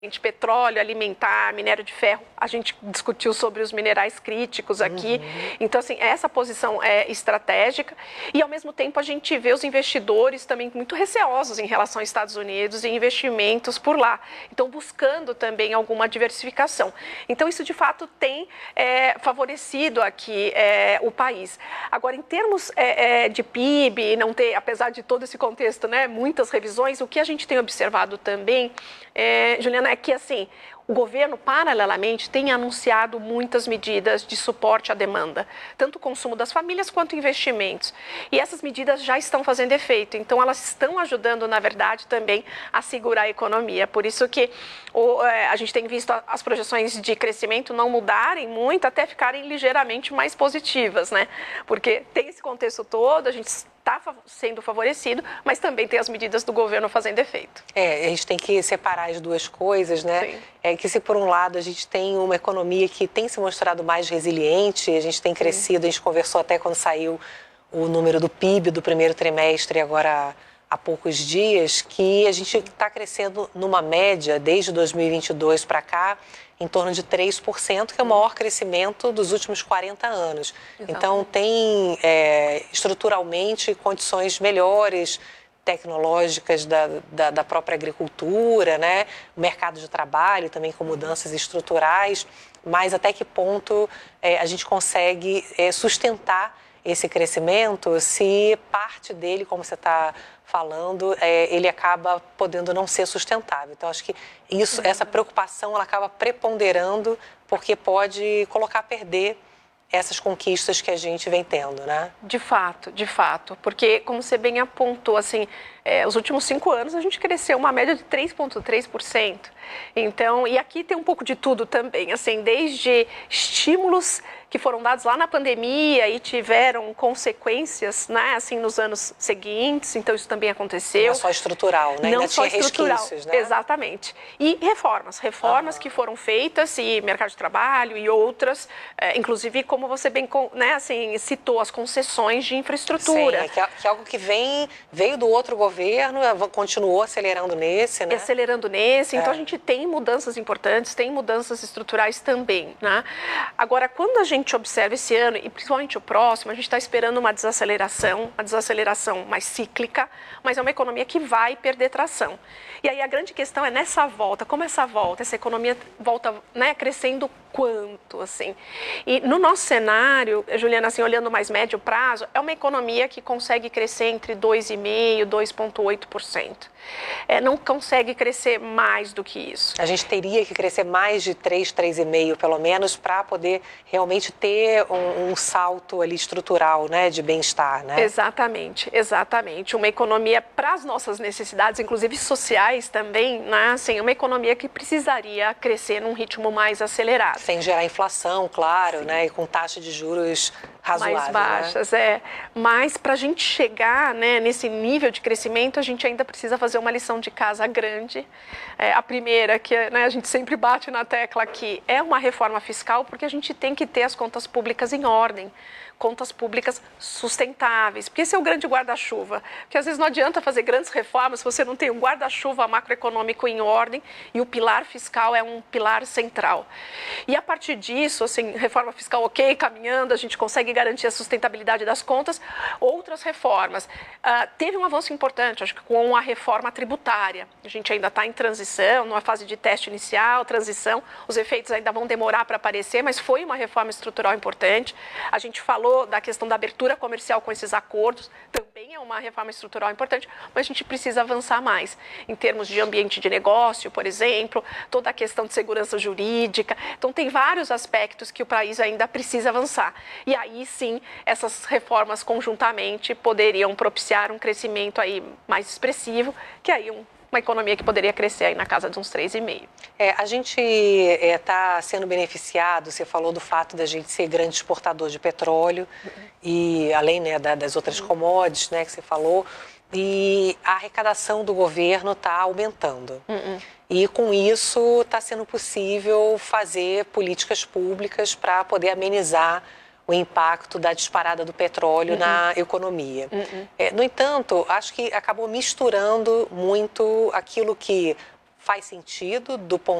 petróleo, alimentar, minério de ferro, a gente discutiu sobre os minerais críticos aqui. Então, assim, essa posição é estratégica e, ao mesmo tempo, a gente vê os investidores também muito receosos em relação aos Estados Unidos e investimentos por lá. Então, buscando também alguma diversificação. Então, isso, de fato, tem favorecido aqui o país. Agora, em termos de PIB, não ter, apesar de todo esse contexto, né, muitas revisões, o que a gente tem observado também, Juliana, é que, assim, o governo, paralelamente, tem anunciado muitas medidas de suporte à demanda, tanto o consumo das famílias quanto investimentos. E essas medidas já estão fazendo efeito, então elas estão ajudando, na verdade, também a segurar a economia. Por isso que a gente tem visto as projeções de crescimento não mudarem muito, até ficarem ligeiramente mais positivas, né? Porque tem esse contexto todo, a gente está sendo favorecido, mas também tem as medidas do governo fazendo efeito. A gente tem que separar as duas coisas, né? Sim. É que se por um lado a gente tem uma economia que tem se mostrado mais resiliente, a gente tem crescido, a gente conversou até quando saiu o número do PIB do primeiro trimestre, agora há poucos dias, que a gente está crescendo numa média, desde 2022 para cá, em torno de 3%, que é o maior crescimento dos últimos 40 anos. Exatamente. Então, tem estruturalmente condições melhores, tecnológicas da própria agricultura, né? O mercado de trabalho também com mudanças estruturais, mas até que ponto a gente consegue sustentar esse crescimento se parte dele, como você está falando, ele acaba podendo não ser sustentável. Então, acho que essa preocupação ela acaba preponderando porque pode colocar a perder essas conquistas que a gente vem tendo, né? De fato, porque como você bem apontou, assim, os últimos 5 anos a gente cresceu uma média de 3,3%. Então, e aqui tem um pouco de tudo também, assim, desde estímulos que foram dados lá na pandemia e tiveram consequências, né, assim, nos anos seguintes, então isso também aconteceu. Não é só estrutural, né? Não ainda só tinha estrutural, resquícios, né? Exatamente. E reformas que foram feitas, e mercado de trabalho e outras, inclusive como você bem, né, assim, citou, as concessões de infraestrutura. Sim, que é algo que veio do outro governo, continuou acelerando nesse, né? Acelerando nesse, então a gente tem mudanças importantes, tem mudanças estruturais também, né? Agora, quando a gente observa esse ano, e principalmente o próximo, a gente está esperando uma desaceleração mais cíclica, mas é uma economia que vai perder tração. E aí a grande questão é nessa volta, como essa economia volta, né, crescendo quanto, assim? E no nosso cenário, Juliana, assim, olhando mais médio prazo, é uma economia que consegue crescer entre 2,5% e 2,8%. Não consegue crescer mais do que isso. A gente teria que crescer mais de 3,5% pelo menos, para poder realmente ter um salto ali estrutural, né, de bem-estar, né? Exatamente. Uma economia para as nossas necessidades, inclusive sociais também, né? Assim, uma economia que precisaria crescer num ritmo mais acelerado. Sem gerar inflação, claro, sim, né? E com taxa de juros razoáveis, mais baixas, né? Mas para a gente chegar, né, nesse nível de crescimento, a gente ainda precisa fazer uma lição de casa grande. A primeira, que, né, a gente sempre bate na tecla aqui, é uma reforma fiscal, porque a gente tem que ter as contas públicas em ordem, contas públicas sustentáveis, porque esse é o grande guarda-chuva, porque às vezes não adianta fazer grandes reformas se você não tem um guarda-chuva macroeconômico em ordem, e o pilar fiscal é um pilar central. E a partir disso, assim, reforma fiscal ok, caminhando, a gente consegue garantir a sustentabilidade das contas. Outras reformas. Teve um avanço importante, acho que com a reforma tributária. A gente ainda está em transição, numa fase de teste inicial, transição, os efeitos ainda vão demorar para aparecer, mas foi uma reforma estrutural importante. A gente falou da questão da abertura comercial com esses acordos, também é uma reforma estrutural importante, mas a gente precisa avançar mais em termos de ambiente de negócio, por exemplo, toda a questão de segurança jurídica. Então, tem vários aspectos que o país ainda precisa avançar. E aí, sim, essas reformas conjuntamente poderiam propiciar um crescimento aí mais expressivo, que aí uma economia que poderia crescer aí na casa de uns 3,5%. A gente está sendo beneficiado, você falou do fato da gente ser grande exportador de petróleo, e além, né, das outras commodities, né, que você falou, e a arrecadação do governo está aumentando. E com isso está sendo possível fazer políticas públicas para poder amenizar o impacto da disparada do petróleo na economia. No entanto, acho que acabou misturando muito aquilo que faz sentido do ponto